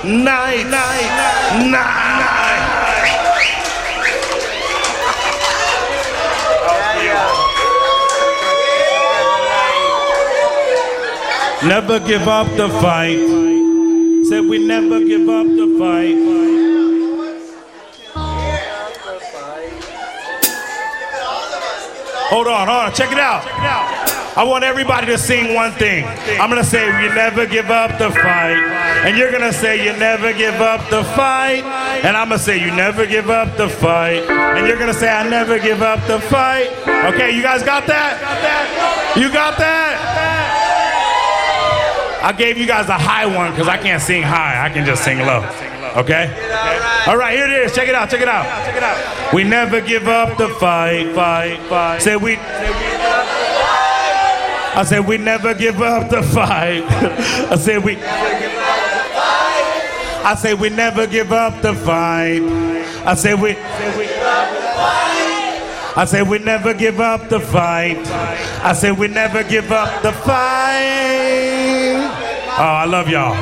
Never give up the fight. Said we never give up the fight. Hold on, check it out. I want everybody to sing one thing. I'm gonna say you never give up the fight, and you're gonna say you never give up the fight, and I'm gonna say you never give up the fight, and you're gonna say I never give up the fight. Okay, you guys got that? You got that? I gave you guys a high one because I can't sing high. I can just sing low. Okay? All right, here it is. Check it out. We never give up the fight. Say we. I said we never give up the fight. I said we. I say we never give up the fight. I say we. I say we never give up the fight. I say we never give up the fight. Oh, I love y'all.